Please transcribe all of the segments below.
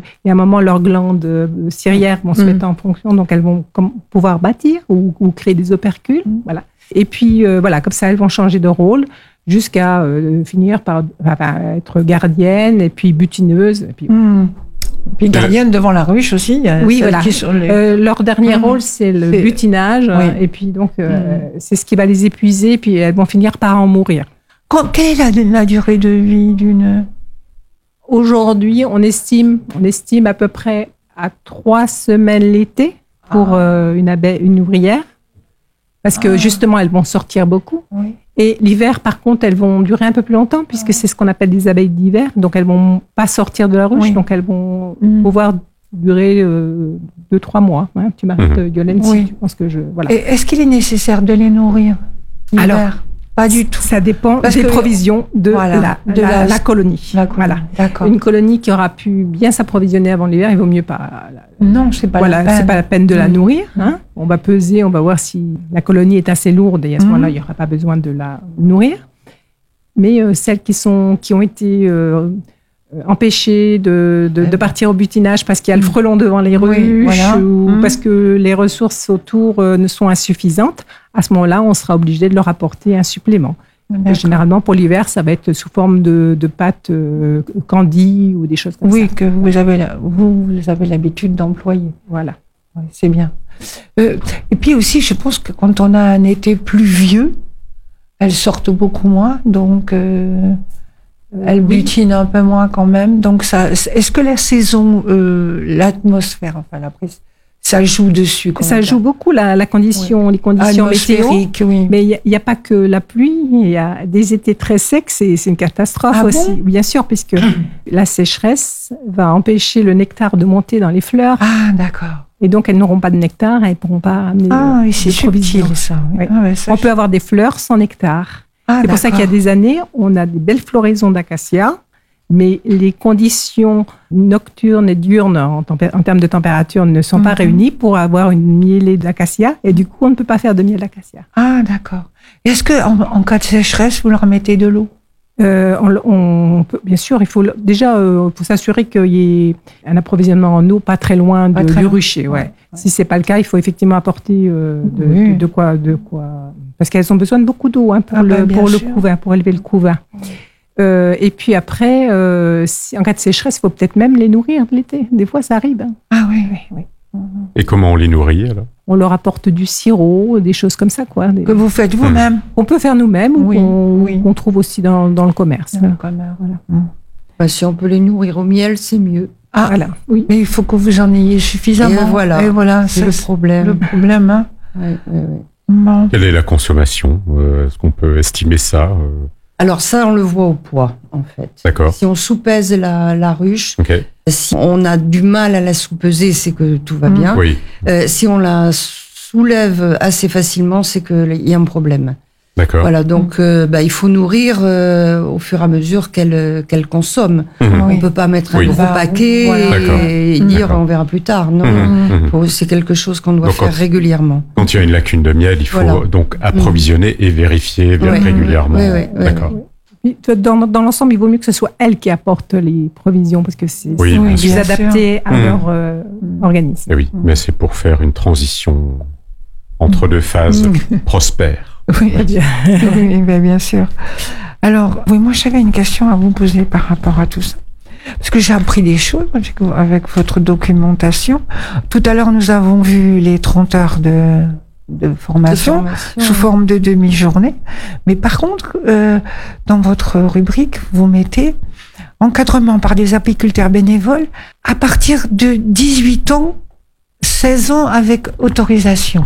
et à un moment, leurs glandes ciliaires vont se mettre en fonction, donc elles vont pouvoir bâtir ou créer des opercules. Voilà. Et puis, voilà, comme ça, elles vont changer de rôle jusqu'à finir par être gardiennes et puis butineuses. Et puis gardienne devant la ruche aussi. Oui, voilà. Leur dernier rôle, c'est le butinage. Et puis, donc, c'est ce qui va les épuiser. Puis, elles vont finir par en mourir. Quelle est la durée de vie d'une... Aujourd'hui, on estime à peu près à 3 semaines l'été pour une ouvrière. Parce que, justement, elles vont sortir beaucoup. Oui. Et l'hiver, par contre, elles vont durer un peu plus longtemps, puisque c'est ce qu'on appelle des abeilles d'hiver. Donc, elles vont pas sortir de la ruche, donc elles vont pouvoir durer 2-3 mois. Hein. Tu m'arrêtes, Yolène, si tu penses que je... Voilà. Et est-ce qu'il est nécessaire de les nourrir l'hiver? Alors, pas du tout. Ça dépend des provisions de la colonie. Voilà. D'accord. Une colonie qui aura pu bien s'approvisionner avant l'hiver, il vaut mieux pas... Non, c'est pas la peine. C'est pas la peine de la nourrir. Hein. On va peser, on va voir si la colonie est assez lourde et à ce moment-là, il n'y aura pas besoin de la nourrir. Mais celles qui ont été empêchées de partir au butinage parce qu'il y a le frelon devant les ruches ou parce que les ressources autour ne sont insuffisantes, à ce moment-là, on sera obligé de leur apporter un supplément. Généralement, pour l'hiver, ça va être sous forme de pâtes candy ou des choses comme ça. Oui, que vous avez l'habitude d'employer. Voilà. Oui, c'est bien. Et puis aussi, je pense que quand on a un été pluvieux, elles sortent beaucoup moins, donc elles butinent un peu moins quand même. Donc ça, est-ce que la saison, l'atmosphère, enfin la prise, ça joue dessus? Ça joue beaucoup les conditions météo. Oui. Mais il n'y a pas que la pluie. Il y a des étés très secs, c'est une catastrophe aussi. Bon? Bien sûr, puisque la sécheresse va empêcher le nectar de monter dans les fleurs. Ah, d'accord. Et donc, elles n'auront pas de nectar, elles ne pourront pas amener c'est subtil, ça. Oui. Oui. On peut avoir des fleurs sans nectar. C'est pour ça qu'il y a des années, on a des belles floraisons d'acacia, mais les conditions nocturnes et diurnes en termes de température ne sont pas réunies pour avoir une mielée d'acacia, et du coup, on ne peut pas faire de miel d'acacia. Ah, d'accord. Est-ce que en cas de sécheresse, vous leur mettez de l'eau? On peut, bien sûr, il faut s'assurer qu'il y ait un approvisionnement en eau pas très loin du rucher. Ouais. Si c'est pas le cas, il faut effectivement apporter de quoi, parce qu'elles ont besoin de beaucoup d'eau pour le couvain, pour élever le couvain. Et puis après, en cas de sécheresse, il faut peut-être même les nourrir l'été. Des fois, ça arrive. Ah oui. Et comment on les nourrit alors? On leur apporte du sirop, des choses comme ça, quoi. Que vous faites vous-même? On peut faire nous-mêmes ou qu'on trouve aussi dans le commerce. Bah, si on peut les nourrir au miel, c'est mieux. Ah, voilà. Oui. Mais il faut que vous en ayez suffisamment. Et voilà, c'est le problème. Le problème, hein. Ouais. Quelle est la consommation? Est-ce qu'on peut estimer ça? Alors ça, on le voit au poids, en fait. D'accord. Si on soupèse la ruche, si on a du mal à la soupeser, c'est que tout va bien. Oui. Si on la soulève assez facilement, c'est qu'il y a un problème. D'accord. Voilà, donc il faut nourrir au fur et à mesure qu'elle consomme. On ne peut pas mettre un gros paquet et dire on verra plus tard. Non, c'est quelque chose qu'on doit faire régulièrement. Quand il y a une lacune de miel, il faut donc approvisionner et vérifier régulièrement. D'accord. Dans l'ensemble, il vaut mieux que ce soit elle qui apporte les provisions parce que c'est plus adapté à leur organisme. Et oui, mais c'est pour faire une transition entre deux phases prospères. Oui, bien sûr. Alors, moi j'avais une question à vous poser par rapport à tout ça. Parce que j'ai appris des choses avec votre documentation. Tout à l'heure, nous avons vu les 30 heures de formation sous forme de demi-journée. Mais par contre, dans votre rubrique, vous mettez encadrement par des apiculteurs bénévoles à partir de 18 ans, 16 ans avec autorisation.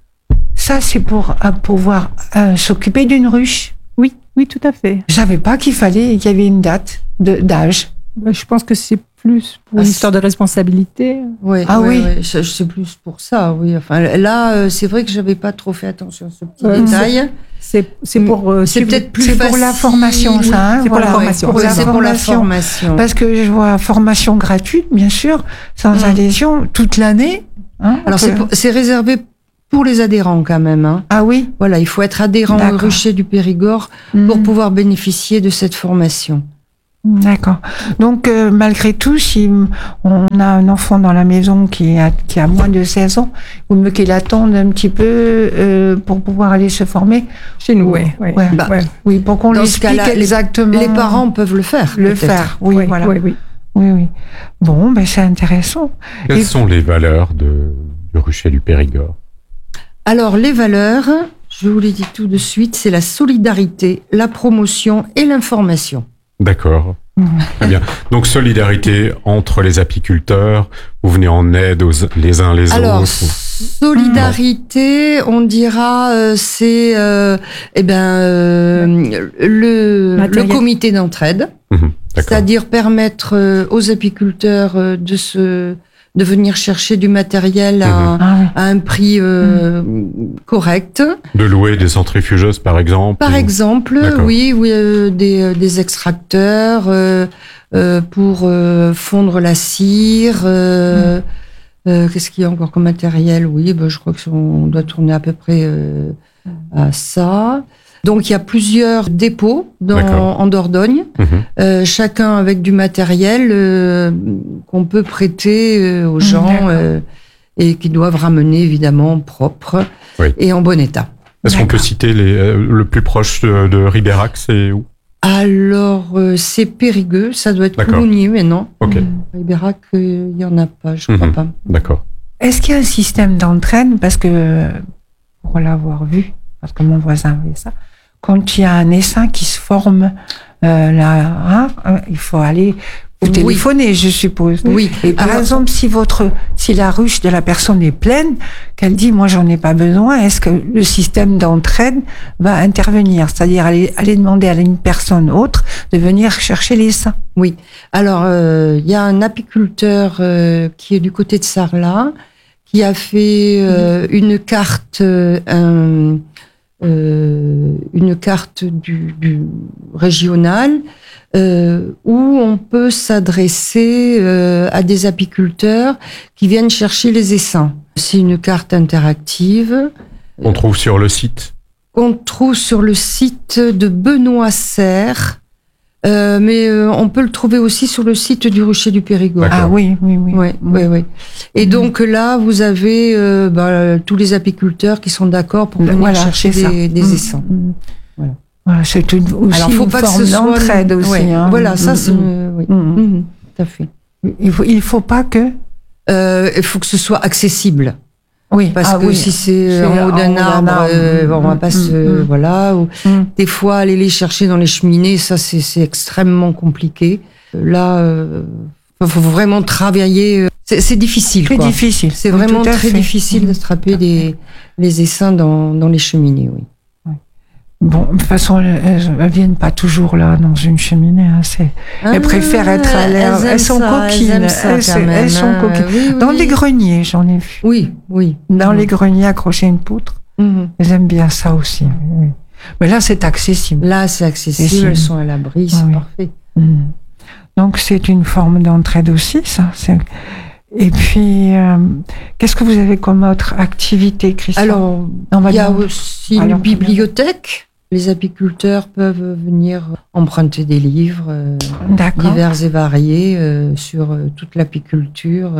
Ça, c'est pour pouvoir s'occuper d'une ruche. Oui, tout à fait. Je savais pas qu'il y avait une date d'âge. Je pense que c'est plus pour une histoire de responsabilité. Oui, c'est plus pour ça, oui. Enfin, là, c'est vrai que j'avais pas trop fait attention à ce petit détail. C'est peut-être plus pour la formation, ça. Hein, c'est pour la formation. C'est pour la formation. Parce que je vois formation gratuite, bien sûr, sans adhésion, toute l'année. Hein, alors, c'est réservé pour les adhérents quand même. Hein. Ah oui. Voilà, il faut être adhérent au rucher du Périgord pour pouvoir bénéficier de cette formation. D'accord. Donc, malgré tout, si on a un enfant dans la maison qui a moins de 16 ans, il vaut mieux qu'il attende un petit peu pour pouvoir aller se former. Chez nous, oui, pour qu'on lui explique exactement. Les parents peuvent le faire. Oui, voilà. Oui. Bon, c'est intéressant. Quelles sont les valeurs du Rucher du Périgord? Alors, les valeurs, je vous l'ai dit tout de suite, c'est la solidarité, la promotion et l'information. D'accord. Très bien. Donc, solidarité entre les apiculteurs, vous venez en aide les uns les autres. Solidarité, on dira, c'est le comité d'entraide, c'est-à-dire permettre aux apiculteurs de venir chercher du matériel à un prix correct. De louer des centrifugeuses, par exemple. Par exemple, oui, des extracteurs pour fondre la cire. Qu'est-ce qu'il y a encore comme matériel? Oui, je crois qu'on doit tourner à peu près à ça. Donc il y a plusieurs dépôts en Dordogne, chacun avec du matériel qu'on peut prêter aux gens et qui doivent ramener évidemment propre et en bon état. Est-ce qu'on peut citer le plus proche de Ribérac, c'est où? Alors c'est Périgueux, ça doit être Coulommiers, mais non. Ribérac, il n'y en a pas, je crois pas. D'accord. Est-ce qu'il y a un système d'entraîne? Parce que, pour l'avoir vu, parce que mon voisin avait ça, quand il y a un essaim qui se forme, il faut aller téléphoner, je suppose. Oui. Et par exemple, si la ruche de la personne est pleine, qu'elle dit, moi, j'en ai pas besoin, est-ce que le système d'entraide va intervenir? C'est-à-dire aller demander à une personne autre de venir chercher l'essaim? Oui. Alors, il y a un apiculteur qui est du côté de Sarlat, qui a fait une carte du régional où on peut s'adresser à des apiculteurs qui viennent chercher les essaims. C'est une carte interactive. On trouve sur le site? On trouve sur le site de Benoît Serre, mais on peut le trouver aussi sur le site du Rucher du Périgord. Ah oui. Oui. Et donc là, vous avez tous les apiculteurs qui sont d'accord pour venir chercher des essaims. Voilà. C'est aussi alors, faut une pas forme d'entraide aussi. Ouais. Voilà, ça c'est tout à fait. Il faut pas que. Il faut que ce soit accessible. Oui. Parce que si c'est en haut d'un arbre, on va pas se des fois aller les chercher dans les cheminées, ça c'est extrêmement compliqué. Là, faut vraiment travailler. C'est difficile. Très difficile. C'est vraiment très difficile d'attraper les essaims dans les cheminées. Oui. Bon, de toute façon, elles viennent pas toujours là dans une cheminée. Elles préfèrent être à l'air. Elles sont coquines. Elles sont coquines. Dans les greniers, j'en ai vu. Oui. Dans les greniers, accrocher une poutre. Elles aiment bien ça aussi. Oui. Mais là, c'est accessible. Là, c'est accessible. Elles sont à l'abri, c'est parfait. Donc, c'est une forme d'entraide aussi, ça. Et puis, qu'est-ce que vous avez comme autre activité, Christian? Alors, il y a aussi une bibliothèque. Les apiculteurs peuvent venir emprunter des livres divers et variés sur toute l'apiculture.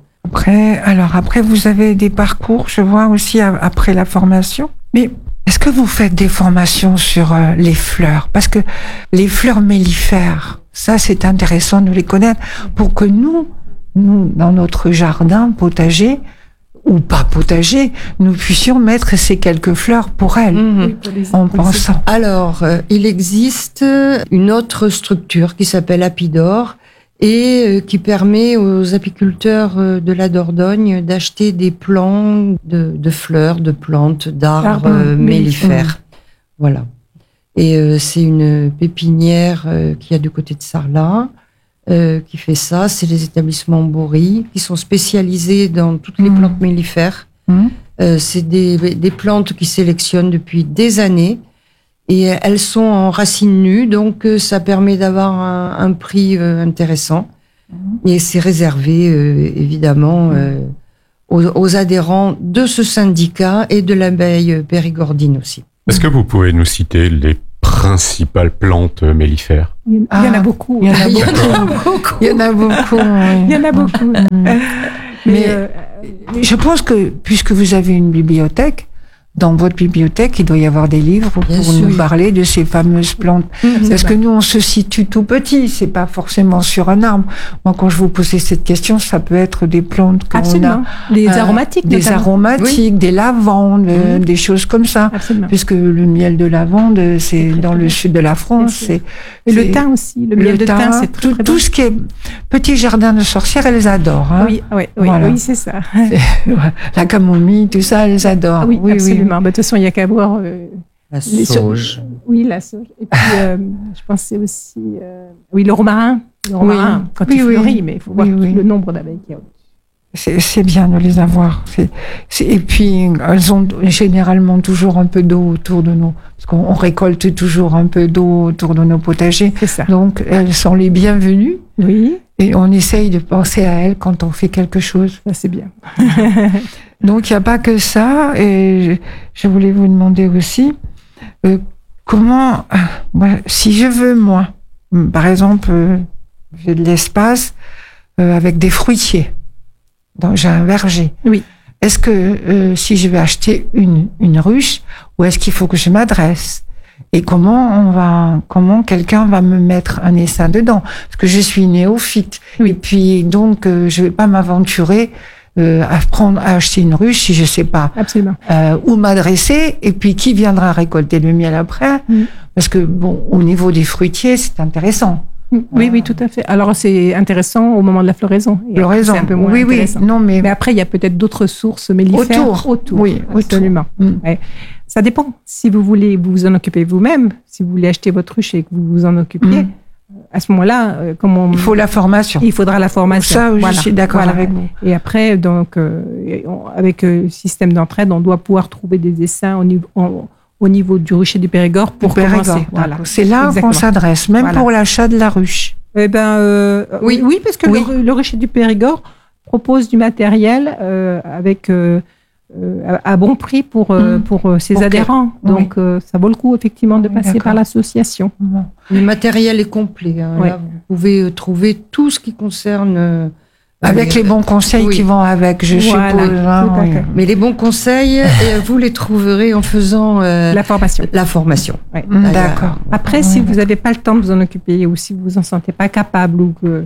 Après, vous avez des parcours, je vois aussi après la formation. Mais est-ce que vous faites des formations sur les fleurs? Parce que les fleurs mellifères, ça c'est intéressant de les connaître pour que nous, dans notre jardin potager, ou pas potager, nous puissions mettre ces quelques fleurs pour elles, en pensant. Alors, il existe une autre structure qui s'appelle Apidor et qui permet aux apiculteurs de la Dordogne d'acheter des plants de fleurs, de plantes, d'arbres mellifères. Voilà. Et c'est une pépinière qui a du côté de Sarlat. Qui fait ça, c'est les établissements Bory, qui sont spécialisés dans toutes les plantes mellifères. C'est des plantes qui sélectionnent depuis des années et elles sont en racines nues, donc ça permet d'avoir un prix intéressant. Et c'est réservé évidemment aux adhérents de ce syndicat et de l'abeille périgordine aussi. Est-ce que vous pouvez nous citer les principales plantes mellifères? Il y en a beaucoup. Il y en a beaucoup. Il y en a beaucoup. Il y en a beaucoup. Mais je pense que, puisque vous avez une bibliothèque, dans votre bibliothèque, il doit y avoir des livres pour nous parler de ces fameuses plantes. Parce que nous, on se situe tout petit, c'est pas forcément sur un arbre. Moi, quand je vous posais cette question, ça peut être des plantes qu'on a. Les aromatiques, des notamment. Aromatiques, des lavandes, des choses comme ça. Absolument. Puisque le miel de lavande, c'est dans le sud de la France. Et le thym aussi, le miel de thym, c'est très bon. Tout ce qui est petit jardin de sorcières, elles adorent. Hein. Oui, c'est ça. La camomille, tout ça, elles adorent. Oui, absolument. De toute façon, il n'y a qu'à voir la sauge. Oui, la sauge. Et puis, je pensais aussi, le romarin. Le romarin, quand il fleurit, mais il faut voir le nombre d'abeilles qu'il y a. C'est bien de les avoir. Et puis, elles ont généralement toujours un peu d'eau autour de nous. Parce qu'on récolte toujours un peu d'eau autour de nos potagers. C'est ça. Donc, elles sont les bienvenues. Oui. Et on essaye de penser à elles quand on fait quelque chose. Ça, c'est bien. Donc, il n'y a pas que ça. Et je voulais vous demander aussi, comment, si je veux, moi, par exemple, j'ai de l'espace avec des fruitiers. Donc, j'ai un verger. Oui. Est-ce que si je vais acheter une ruche, où est-ce qu'il faut que je m'adresse? Et comment quelqu'un va me mettre un essaim dedans? Parce que je suis néophyte. Oui. Et puis, donc, je vais pas m'aventurer à acheter une ruche si je sais pas où m'adresser. Et puis, qui viendra récolter le miel après? Parce que, bon, au niveau des fruitiers, c'est intéressant. Oui, tout à fait. Alors, c'est intéressant au moment de la floraison. Floraison. C'est un peu moins intéressant. Non, mais après, il y a peut-être d'autres sources mellifères autour. Oui, absolument. Ouais. Ça dépend. Si vous voulez vous en occuper vous-même, si vous voulez acheter votre ruche et que vous vous en occupiez, à ce moment-là, il faut la formation. Il faudra la formation. Ça, je suis d'accord avec vous. Et après, donc, avec le système d'entraide, on doit pouvoir trouver des essaims au niveau du rucher du Périgord pour commencer. Voilà. C'est là qu'on s'adresse, même pour l'achat de la ruche. Oui, parce que le rucher du Périgord propose du matériel avec à bon prix pour ses adhérents. Donc, ça vaut le coup, effectivement, de passer par l'association. Le matériel est complet. Là, vous pouvez trouver tout ce qui concerne... Avec les bons conseils qui vont avec, je suppose. Mais les bons conseils, vous les trouverez en faisant la formation. Ouais. D'accord. Après, si vous n'avez pas le temps de vous en occuper ou si vous vous en sentez pas capable ou que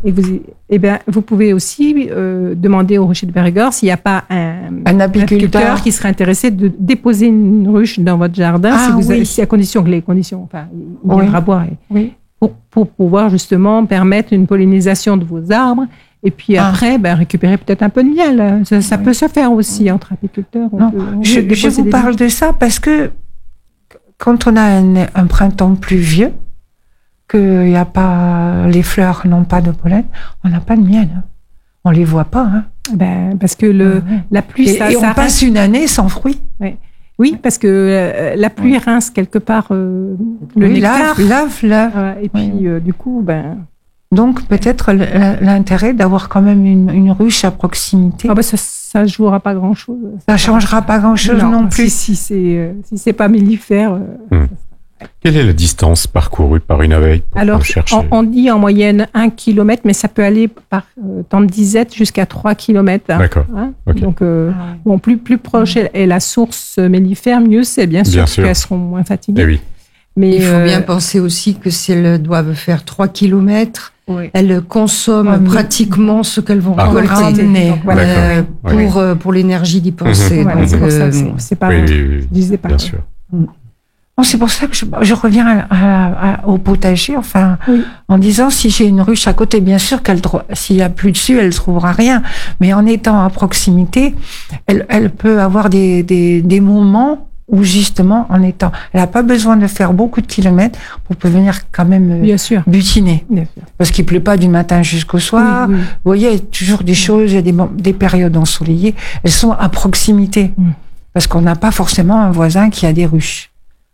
vous pouvez aussi demander au rucher de Périgord s'il n'y a pas un apiculteur qui serait intéressé de déposer une ruche dans votre jardin, si à condition que les conditions, il viendra boire pour pouvoir justement permettre une pollinisation de vos arbres. Et puis après, récupérer peut-être un peu de miel. Ça peut se faire aussi entre apiculteurs. Je vous parle de ça parce que quand on a un printemps pluvieux, que y a pas, les fleurs n'ont pas de pollen, on n'a pas de miel. On les voit pas. Parce que la pluie, et on passe une année sans fruits. Oui, parce que la pluie rince quelque part le nectar. Lave. Et puis, du coup, Donc, peut-être l'intérêt d'avoir quand même une ruche à proximité. Ça ne jouera pas grand-chose. Ça ne changera pas grand-chose non plus. Si c'est pas mellifère. Quelle est la distance parcourue par une abeille pour Alors, chercher? On dit en moyenne 1 km, mais ça peut aller par temps de disette jusqu'à 3 km. D'accord. Okay. Donc, plus proche est la source mellifère, mieux c'est, bien sûr, parce qu'elles seront moins fatiguées. Et oui. Mais il faut bien penser aussi que si elles doivent faire 3 km, elles consomment pratiquement ce qu'elles vont récolter. Pour l'énergie d'y penser. C'est pas je disais pas. Bien sûr. C'est pour ça que je reviens au potager, en disant si j'ai une ruche à côté, bien sûr s'il n'y a plus dessus, elle ne trouvera rien. Mais en étant à proximité, elle peut avoir des moments où justement, elle n'a pas besoin de faire beaucoup de kilomètres pour venir quand même butiner. Bien sûr. Parce qu'il pleut pas du matin jusqu'au soir. Vous voyez, il y a toujours des choses, il y a des périodes ensoleillées. Elles sont à proximité. Parce qu'on n'a pas forcément un voisin qui a des ruches.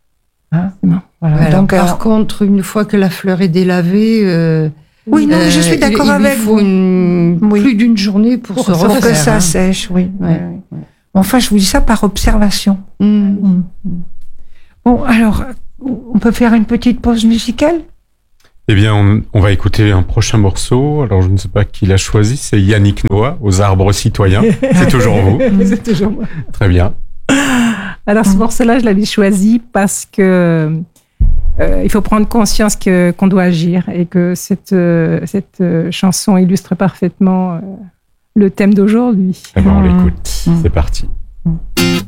Donc, par contre, une fois que la fleur est délavée, je suis d'accord avec vous. Il faut plus d'une journée pour se refaire. Pour que ça sèche, Enfin, je vous dis ça par observation. Bon, alors, On peut faire une petite pause musicale? Eh bien, on va écouter un prochain morceau. Alors, je ne sais pas qui l'a choisi. C'est Yannick Noah, Aux arbres citoyens. C'est toujours vous. C'est toujours moi. Très bien. Alors, ce morceau-là, je l'avais choisi parce que il faut prendre conscience qu'on doit agir et que cette chanson illustre parfaitement le thème d'aujourd'hui. Eh bien, on l'écoute. C'est parti.